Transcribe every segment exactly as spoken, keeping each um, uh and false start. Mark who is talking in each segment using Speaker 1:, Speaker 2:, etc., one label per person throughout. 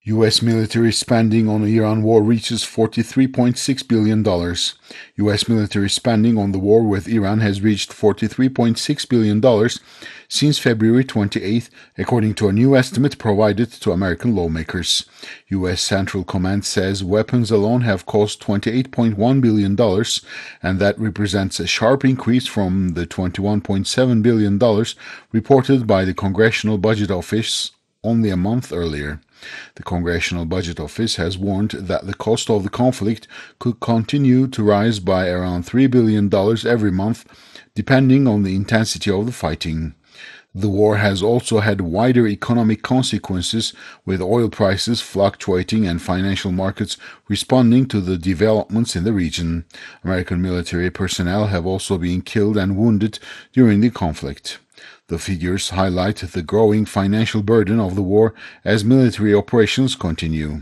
Speaker 1: U S military spending on the Iran war reaches forty-three point six billion dollars. U S military spending on the war with Iran has reached forty-three point six billion dollars since February twenty-eighth, according to a new estimate provided to American lawmakers. U S Central Command says weapons alone have cost twenty-eight point one billion dollars, and that represents a sharp increase from the twenty-one point seven billion dollars reported by the Congressional Budget Office only a month earlier. The Congressional Budget Office has warned that the cost of the conflict could continue to rise by around three billion dollars every month, depending on the intensity of the fighting. The war has also had wider economic consequences, with oil prices fluctuating and financial markets responding to the developments in the region. American military personnel have also been killed and wounded during the conflict. The figures highlight the growing financial burden of the war as military operations continue.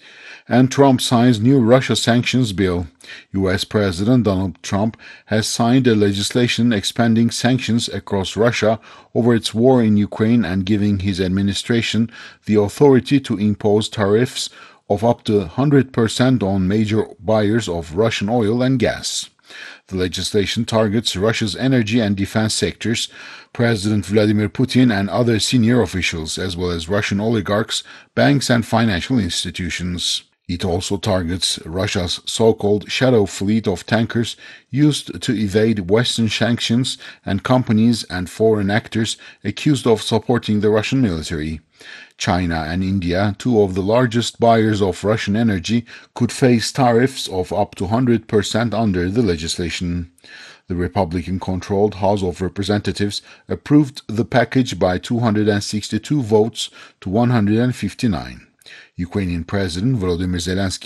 Speaker 1: And Trump signs new Russia sanctions bill. U S President Donald Trump has signed a legislation expanding sanctions across Russia over its war in Ukraine and giving his administration the authority to impose tariffs of up to one hundred percent on major buyers of Russian oil and gas. The legislation targets Russia's energy and defense sectors, President Vladimir Putin and other senior officials, as well as Russian oligarchs, banks, and financial institutions. It also targets Russia's so-called shadow fleet of tankers used to evade Western sanctions and companies and foreign actors accused of supporting the Russian military. China and India, two of the largest buyers of Russian energy, could face tariffs of up to one hundred percent under the legislation. The Republican-controlled House of Representatives approved the package by two hundred sixty-two votes to one hundred fifty-nine. Ukrainian President Volodymyr Zelensky